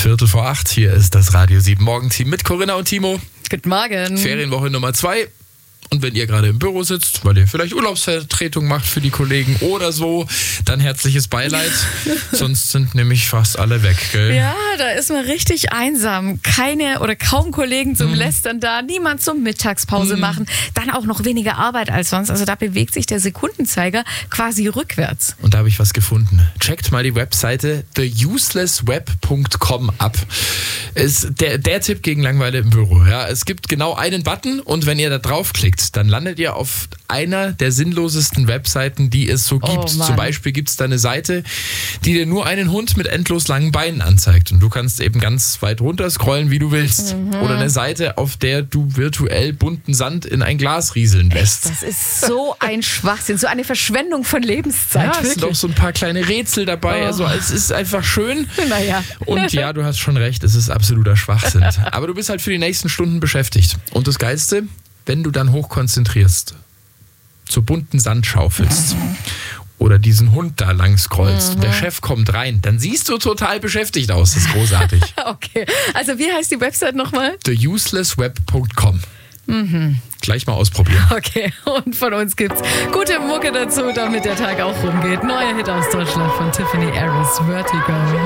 7:15. Hier ist das Radio 7 Morgenteam mit Corinna und Timo. Guten Morgen. Ferienwoche Nummer 2. Und wenn ihr gerade im Büro sitzt, weil ihr vielleicht Urlaubsvertretung macht für die Kollegen oder so, dann herzliches Beileid. Sonst sind nämlich fast alle weg, gell? Ja, da ist man richtig einsam. Keine oder kaum Kollegen zum Lästern da, niemand zum Mittagspause machen. Dann auch noch weniger Arbeit als sonst. Also da bewegt sich der Sekundenzeiger quasi rückwärts. Und da habe ich was gefunden. Checkt mal die Webseite theuselessweb.com ab. Ist der Tipp gegen Langeweile im Büro. Ja, es gibt genau einen Button und wenn ihr da draufklickt, dann landet ihr auf einer der sinnlosesten Webseiten, die es so gibt. Zum Beispiel gibt es da eine Seite, die dir nur einen Hund mit endlos langen Beinen anzeigt. Und du kannst eben ganz weit runter scrollen, wie du willst. Oder eine Seite, auf der du virtuell bunten Sand in ein Glas rieseln lässt. Das ist so ein Schwachsinn, so eine Verschwendung von Lebenszeit. Ja, es sind auch so ein paar kleine Rätsel dabei. Also es ist einfach schön. Naja. Und ja, du hast schon recht, es ist absoluter Schwachsinn. Aber du bist halt für die nächsten Stunden beschäftigt. Und das Geilste, wenn du dann hochkonzentrierst, zur bunten Sand schaufelst oder diesen Hund da lang scrollst und der Chef kommt rein, dann siehst du total beschäftigt aus. Das ist großartig. Okay, also wie heißt die Website nochmal? theuselessweb.com. Gleich mal ausprobieren. Okay, und von uns gibt's gute Mucke dazu, damit der Tag auch rumgeht. Neuer Hit aus Deutschland von Tiffany Harris, Vertigo.